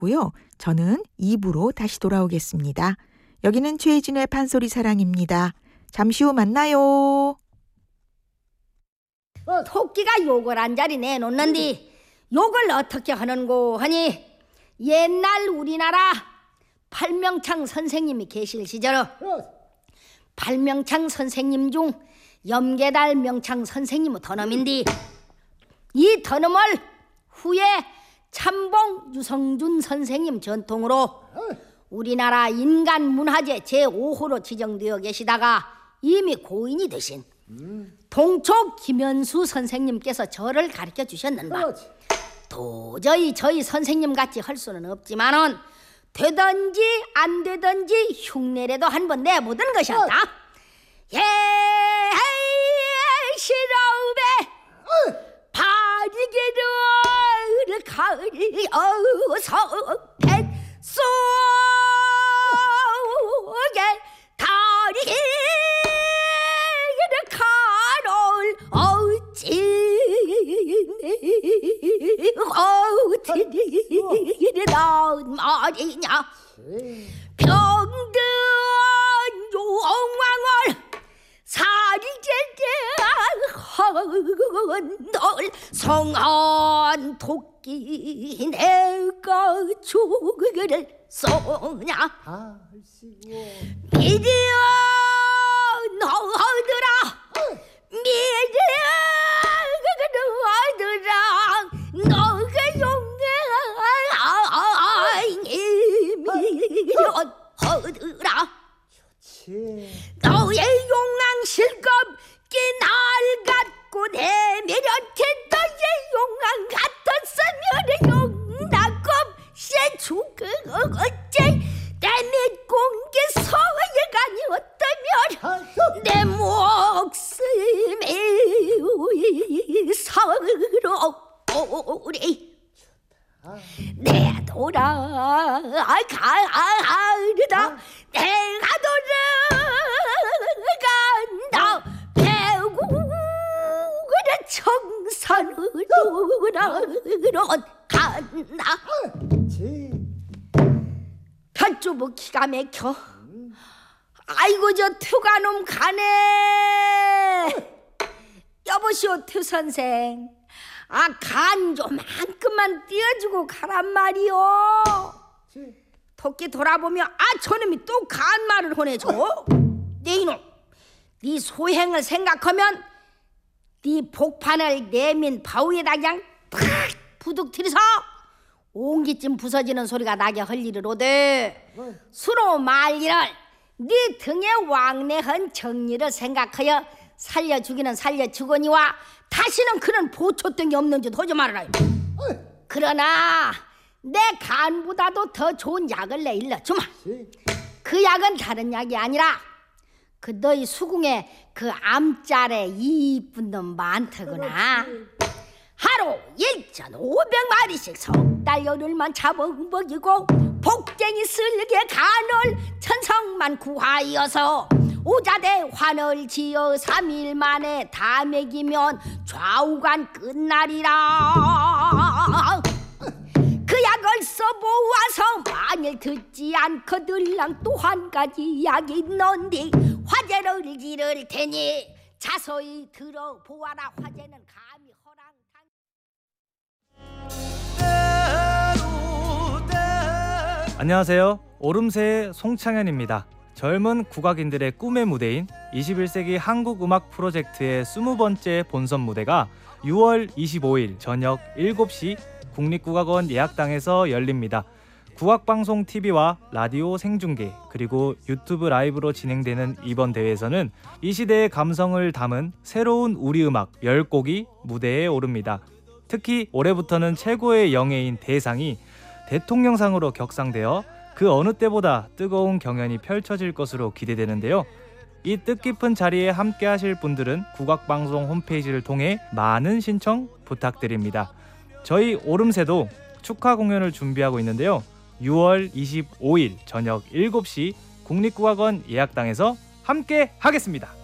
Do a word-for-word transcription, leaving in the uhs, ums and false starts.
듣고요. 저는 이 부로 다시 돌아오겠습니다. 여기는 최혜진의 판소리 사랑입니다. 잠시 후 만나요. 어, 토끼가 욕을 한 자리 내놓는디 욕을 어떻게 하는고 하니, 옛날 우리나라 팔명창 선생님이 계실 시절 팔명창 선생님 중 염계달 명창 선생님의 더놈인디, 이 더놈을 후에 참봉 유성준 선생님 전통으로 우리나라 인간문화재 제오 호로 지정되어 계시다가 이미 고인이 되신 동촉 김현수 선생님께서 저를 가르쳐 주셨는다. 도저히 저희 선생님같이 할 수는 없지만은 되든지 안 되든지 흉내라도 한번 내보던 것이었다. 예, 시러움에 바리게를 가리어서 뱃속에 다리를 가롤 어찌니란 말이냐. 병든 용왕을 사리제대한들 성한 토끼 내가 죽을 쏘냐. 미련 너더라 미련 너더라 너가 용왕이 미련 허더라. 너의 용왕 실겁기 날 갖고 내밀었지. 너의 용왕 같았으면 용납금 씨 죽어 어째 내 밑공기 서예간이 어떠면 내 목숨이 서러우리. 내 돌아가르다 내가 돌아간다 배구를 청산으로 간다. 별주부 기가 막혀. 아이고 저 투가놈 가네. 여보시오 투 선생, 아 간 좀만큼만 띄워주고 가란 말이오. 토끼 돌아보며 아 저놈이 또 간 말을 보내줘. 네 이놈, 네 소행을 생각하면 네 복판을 내민 바위에다 그냥 팍 부둑 들이서 옹기쯤 부서지는 소리가 나게 헐리르로되 수로 말리를 네 등에 왕래한 정리를 생각하여 살려 죽이는 살려 주거니와 다시는 그런 보초등이 없는 짓 하지 말아라. 그러나 내 간보다도 더 좋은 약을 내 일러주마. 그 약은 다른 약이 아니라 그 너희 수궁에 그 암짤에 이쁜 놈 많더구나. 하루 일천오백 마리씩 석 달 열흘만 잡아먹이고 복쟁이 쓸게 간을 천성만 구하여서 오자대 환을 지어 삼 일 만에 다 먹이면 좌우간 끝날이라. 그 약을 써보아서 만일 듣지 않거들랑 또 한 가지 약이 있는데 화제를 지를 테니 자세히 들어보아라. 화제는 감히 허랑 안녕하세요. 오름세의 송창현입니다. 젊은 국악인들의 꿈의 무대인 이십일 세기 한국음악 프로젝트의 스무 번째 본선 무대가 유월 이십오일 저녁 일곱 시 국립국악원 예약당에서 열립니다. 국악방송 티비와 라디오 생중계 그리고 유튜브 라이브로 진행되는 이번 대회에서는 이 시대의 감성을 담은 새로운 우리 음악 열 곡이 무대에 오릅니다. 특히 올해부터는 최고의 영예인 대상이 대통령상으로 격상되어 그 어느 때보다 뜨거운 경연이 펼쳐질 것으로 기대되는데요. 이 뜻깊은 자리에 함께 하실 분들은 국악방송 홈페이지를 통해 많은 신청 부탁드립니다. 저희 오름세도 축하 공연을 준비하고 있는데요. 유월 이십오일 저녁 일곱 시 국립국악원 예약당에서 함께 하겠습니다.